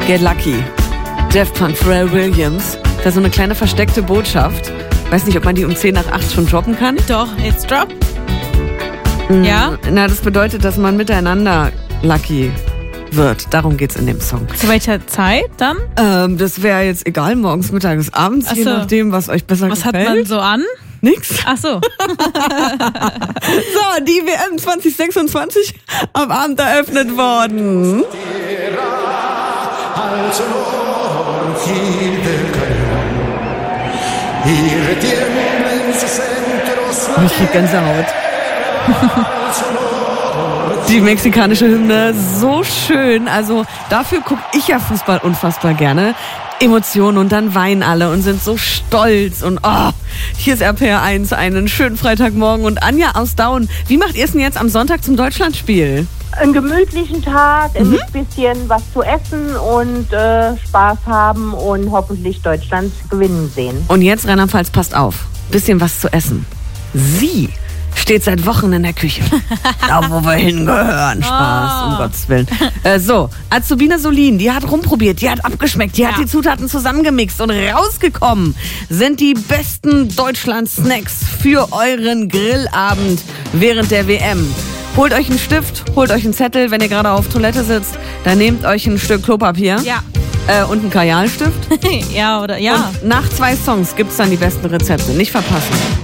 Get Lucky. Daft Punk, Pharrell Williams. Das ist so eine kleine versteckte Botschaft. Weiß nicht, ob man die um 10 nach 8 schon droppen kann. Doch, jetzt drop. Ja? Na, das bedeutet, dass man miteinander lucky wird. Darum geht's in dem Song. Zu welcher Zeit dann? Das wäre jetzt egal, morgens, mittags, abends, je nachdem, was euch besser gefällt. Was hat man so an? Nix. Ach so. So, die WM 2026 am Abend eröffnet worden. Ich krieg Gänsehaut. Die mexikanische Hymne, so schön. Also dafür gucke ich ja Fußball unfassbar gerne. Emotionen und dann weinen alle und sind so stolz. Und hier ist RPR1, einen schönen Freitagmorgen. Und Anja aus Daun, wie macht ihr es denn jetzt am Sonntag zum Deutschlandspiel? Einen gemütlichen Tag, ein bisschen was zu essen und Spaß haben und hoffentlich Deutschland gewinnen sehen. Und jetzt, Rheinland-Pfalz, passt auf. Bisschen was zu essen. Sie steht seit Wochen in der Küche. Da, wo wir hingehören. Spaß, um Gottes Willen. So, Azubine Solin, die hat rumprobiert, die hat abgeschmeckt, die hat die Zutaten zusammengemixt und rausgekommen sind die besten Deutschland-Snacks für euren Grillabend während der WM. Holt euch einen Stift, holt euch einen Zettel, wenn ihr gerade auf Toilette sitzt, dann nehmt euch ein Stück Klopapier. Ja. Und einen Kajalstift. Ja, oder ja. Und nach 2 Songs gibt's dann die besten Rezepte. Nicht verpassen.